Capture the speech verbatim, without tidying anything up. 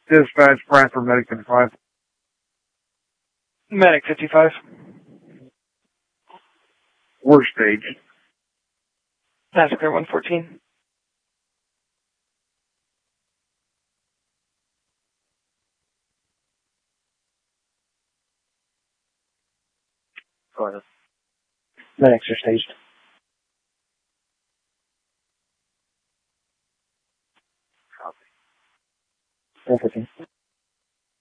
Dispatch, Bradford, Medic fifty-five. Medic fifty-five. We're staged. That's clear one fourteen. Go ahead. Medics are staged. Copy. one fourteen.